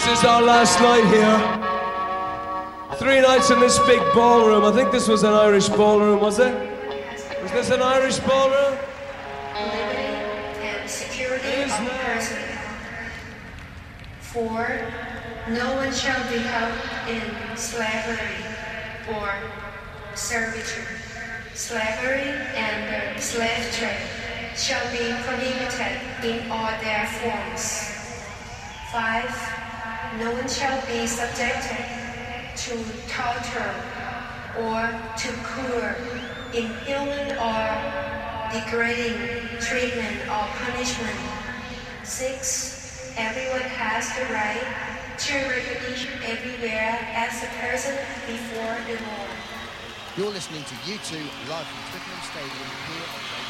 This is our last night here. 3 nights in this big ballroom. I think this was an Irish ballroom, was it? Was this an Irish ballroom? Liberty and security of the person. 4. No one shall be held in slavery or servitude. Slavery and the slave trade shall be prohibited in all their forms. 5. No one shall be subjected to torture or to cruel, inhuman or degrading treatment or punishment. 6. Everyone has the right to recognition everywhere as a person before the law. You're listening to U2 live from Twickenham Stadium here on